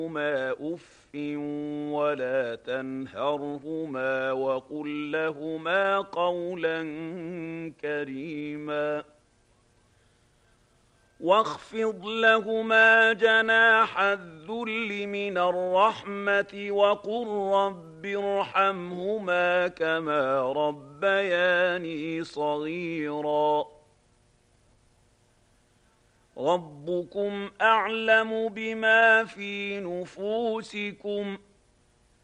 لهما أف ولا تنهرهما وقل لهما قولا كريما واخفض لهما جناح الذل من الرحمة وقل رب ارحمهما كما ربياني صغيرا ربكم أعلم بما في نفوسكم